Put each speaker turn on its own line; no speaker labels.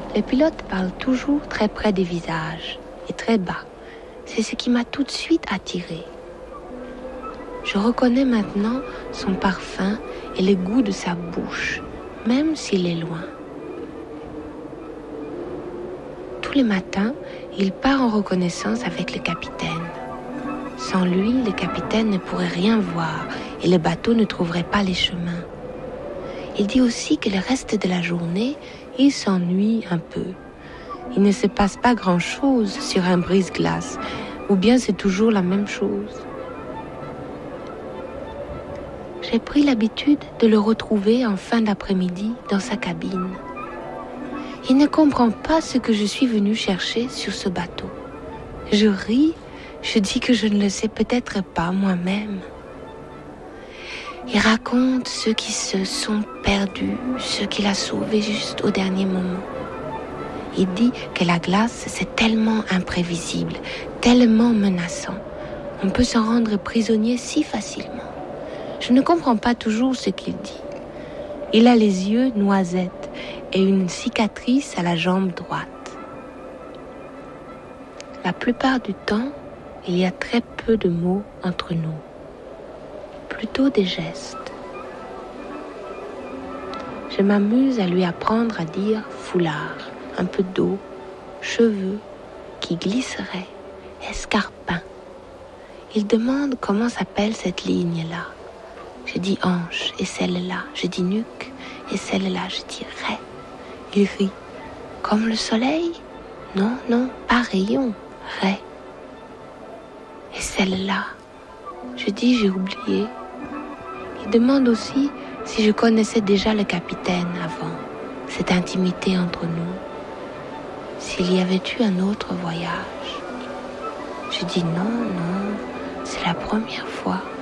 Les pilotes parlent toujours très près des visages et très bas. C'est ce qui m'a tout de suite attirée. Je reconnais maintenant son parfum et le goût de sa bouche, même s'il est loin. Tous les matins, il part en reconnaissance avec le capitaine. Sans lui, le capitaine ne pourrait rien voir et le bateau ne trouverait pas les chemins. Il dit aussi que le reste de la journée, il s'ennuie un peu. Il ne se passe pas grand-chose sur un brise-glace, ou bien c'est toujours la même chose. J'ai pris l'habitude de le retrouver en fin d'après-midi dans sa cabine. Il ne comprend pas ce que je suis venue chercher sur ce bateau. Je ris, je dis que je ne le sais peut-être pas moi-même. Il raconte ceux qui se sont perdus, ceux qu'il a sauvés juste au dernier moment. Il dit que la glace, c'est tellement imprévisible, tellement menaçant. On peut s'en rendre prisonnier si facilement. Je ne comprends pas toujours ce qu'il dit. Il a les yeux noisettes et une cicatrice à la jambe droite. La plupart du temps, il y a très peu de mots entre nous. Plutôt des gestes. Je m'amuse à lui apprendre à dire foulard, un peu d'eau, cheveux qui glisseraient, escarpins. Il demande comment s'appelle cette ligne-là. Je dis hanche et celle-là. Je dis nuque et celle-là. Je dis raie. Il rit. Comme le soleil? Non, pas rayon, raie. Et celle-là? Je dis j'ai oublié. Il demande aussi si je connaissais déjà le capitaine avant, cette intimité entre nous, s'il y avait eu un autre voyage. Je dis non, c'est la première fois.